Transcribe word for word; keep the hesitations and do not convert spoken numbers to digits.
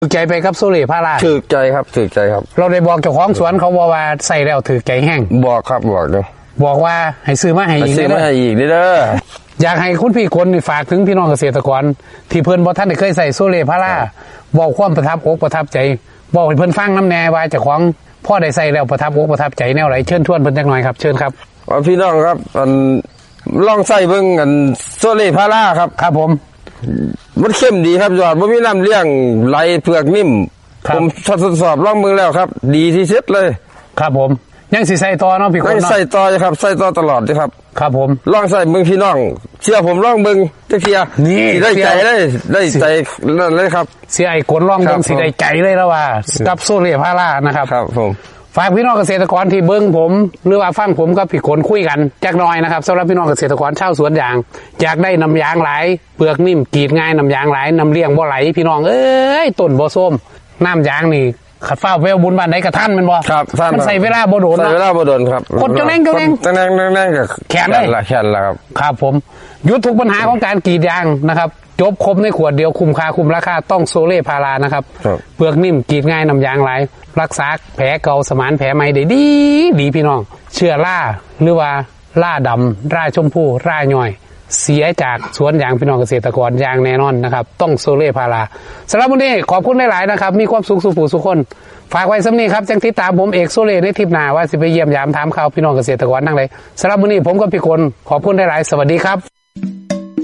ถือใจไปกับโซเล่พาราถือใจครับถือใจครับเราได้บอกเจ้าของสวนเขาบอกว่าใส่แล้วถือใจแห้งบอกครับบอกเลยบอกว่าให้ซื้อมาให้อีกซื้อมาให้อีกเด้ออยากให้คุณพี่คนฝากถึงพี่น้องเกษตรกรที่เพิ่นบ่ท่านได้เคยใส่โซเล่พาราบอกความประทับอกประทับใจบอกให้เพิ่นฟังน้ำแน่ว่าเจ้าของพ่อได้ใส่แล้วประทับอกประทับใจแนวไหนเชิญชวนเพิ่นจักหน่อยครับเชิญครับพี่น้องครับอันลองใส่เบิ่งอันโซเล่พาราครับครับผมมันเข้มดีครับยอดบ่มีน้ำเลี้ยงไหลเผือกนิ่มผมทดสอบลองมือแล้วครับดีที่สุดเลยครับผมยังสิใส่ต่อเนาะพี่คนเนาะใส่ต่อครับใส่ต่อตลอดครับครับผมลองใส่เบิ่งพี่น้องเชื่อผมลองเบิ่งจักเที่ยนี่ได้ใจเลยได้ใจนั่นเลยครับเสียไอ้กลลองเบิ่งสิได้ใจเลยแล้วว่ากับโซเล่พารานะครับครับผมฝากพี่น้องเกษตรกรที่เบิ้งผมหรือว่าฟังผมกับพี่คนคุยกันจักหน่อยนะครับสำหรับพี่น้องเกษตรกรชาวสวนยางอยากได้น้ำยางไหลเปลือกนิ่มกรีดง่ายน้ำยางไหลน้ำเลี้ยงบ่ไหลพี่น้องเอ้ยต้นบ่ส้มน้ำยางนี่ขัดฟ้าเวลบุญบ้านไหนกับท่านมันบ่ครับมันใส่เวลาบ่โดนใส่เวลาบ่โดนครับกดจังแรงจังแรงจังแรงจังแรงกับแขนเลยแขนละครับครับผมยุดทุกปัญหาของการกรีดยางนะครับจบครบในขวดเดียวคุ้มค่าคุ้มราคาต้องโซเล่พารานะครับเปลือกนิ่มกรีดง่ายน้ำยางไหลรักษาแผลเก่าสมานแผลใหม่ได้ดีดีพี่น้องเชื้อราหรือว่าราดำราชมพูราย่อยเสียจากสวนยางพี่น้องเกษตรกรยางแน่นอนนะครับต้องโซเล่พาราสำหรับวันนี้ขอบคุณหลายๆนะครับมีความสุขสุขผู้สุขคนฝากไว้สำนีครับจังติดตามผมเอกโซเล่ในทริปหน้าว่าสิไปเยี่ยมยามถามข่าวพี่น้องเกษตรกรนั่งเลยสำหรับวันนี้ผมกับพี่คนขอบคุณหลายๆสวัสดีครับ